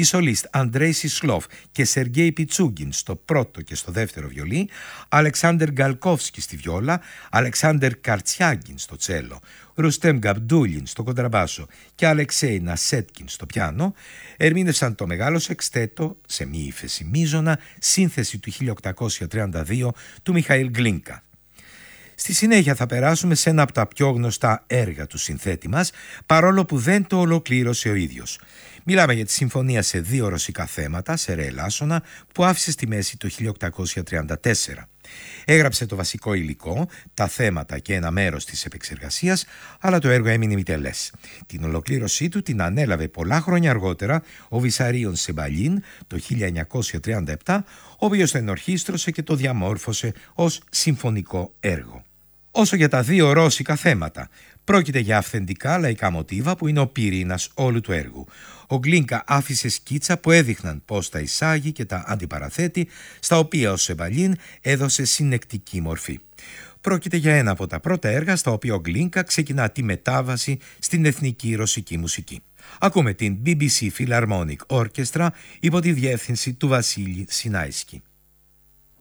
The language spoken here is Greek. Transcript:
οι σολίστ Αντρέι Σισλόφ και Σεργέι Πιτσούγκιν στο πρώτο και στο δεύτερο βιολί, Αλεξάνδερ Γκαλκόφσκι στη βιόλα, Αλεξάνδερ Καρτσιάγκιν στο τσέλο, Ρουστέμ Γκαμπντούλιν στο κοντραμπάσο και Αλεξέι Νασέτκιν στο πιάνο, ερμήνευσαν το μεγάλο σεξτέτο σε μη ύφεση μείζωνα, σύνθεση του 1832 του Μιχαήλ Γκλίνκα. Στη συνέχεια θα περάσουμε σε ένα από τα πιο γνωστά έργα του συνθέτη μας, παρόλο που δεν το ολοκλήρωσε ο ίδιος. Μιλάμε για τη συμφωνία σε 2 ρωσικά θέματα, σε ρε ελάσσονα, που άφησε στη μέση το 1834. Έγραψε το βασικό υλικό, τα θέματα και ένα μέρος της επεξεργασίας, αλλά το έργο έμεινε μητελές. Την ολοκλήρωσή του την ανέλαβε πολλά χρόνια αργότερα ο Βισαρίων Σεμπαλίν το 1937, ο οποίος το ενορχίστρωσε και το διαμόρφωσε ως συμφωνικό έργο. Όσο για τα 2 ρώσικα θέματα, πρόκειται για αυθεντικά λαϊκά μοτίβα που είναι ο πυρήνας όλου του έργου. Ο Γκλίνκα άφησε σκίτσα που έδειχναν πώς τα εισάγει και τα αντιπαραθέτει, στα οποία ο Σεμπαλίν έδωσε συνεκτική μορφή. Πρόκειται για ένα από τα πρώτα έργα στα οποία ο Γκλίνκα ξεκινά τη μετάβαση στην εθνική ρωσική μουσική. Ακούμε την BBC Philharmonic Orchestra υπό τη διεύθυνση του Βασίλη Σινάισκι.